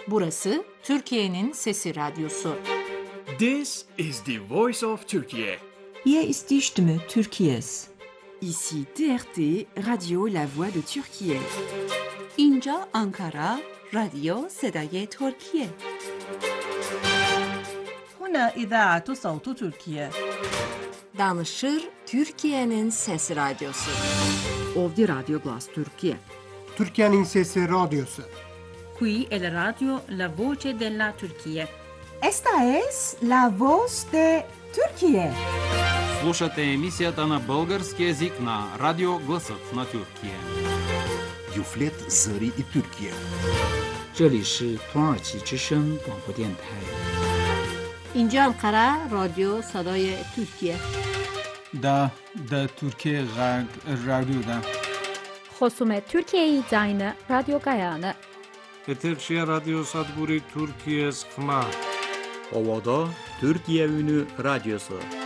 Burası Türkiye'nin Sesi Radyosu. This is the voice of Turkey. Hier ist die Stimme Türkiye's. Ici TRT, Radio La Voix de Türkiye. اینجا آنکارا، رادیو صدای ترکیه. هنا إذاعة صوت تركيا. Danışır Türkiye'nin Sesi Radyosu. Ovdje Radio Glas Türkiye. Türkiye'nin Sesi Radyosu. Qui è la radio La Voce della Turchia. Esta es la voz de Türkiye. Слушате емисията на български език на Радио Гласът на Türkiye. Юфлет Зари и Türkiye. 这里是土耳其之声广播电台。 اینجا انقره رادیو صدای ترکیه. دا ترکیه رادیو دا. خصوم ترکیه زاین رادیو گایانه. Eterşehir Radyo Sadburi Türkiye Sıkma. Ovada Türkiye Ünü Radyosu.